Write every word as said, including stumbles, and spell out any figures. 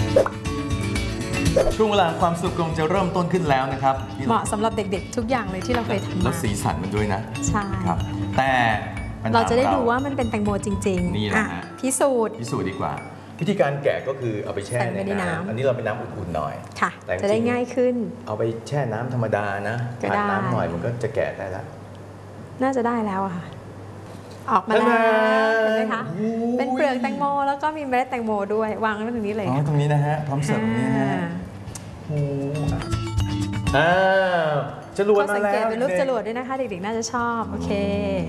ช่วงเวลาความสุขคงจะเริ่มต้นขึ้นแล้วนะครับเหมาะสำหรับเด็กๆทุกอย่างเลยที่เราเคยทำแล้มาวสีสันมันด้วยนะใช่ครับแต่ปัญหเราจะได้ดูว่ามันเป็นแตงโมจริงนี่ๆแหละอ่ะฮะพิสูจน์พิสูจน์ดีกว่า วิธีการแกะก็คือเอาไปแช่ใส่ไปในในน้ำน้ำอันนี้เราเป็นน้ำอุ่นๆหน่อยค่ะแต่จริงจะได้ง่ายขึ้นเอาไปแช่น้ำธรรมดานะก็ได้ผัดน้ำหน่อยมันก็จะแกะได้แล้วน่าจะได้แล้วอะค่ะ ออกมาแล้วเห็นไหมคะโอ้ยเป็นเปลือกแตงโมแล้วก็มีเมล็ดแตงโมด้วย วางไว้ตรงนี้เลยอ๋อค่ะตรงนี้นะฮะ พร้อมเสิร์ฟตรงนี้นะฮะอ่าโอ้อ้าวจรวดก็มาสังแล้วเกตเป็นรูปด็กๆจรวดด้วยนะคะ เด็กๆน่าจะชอบ โอเค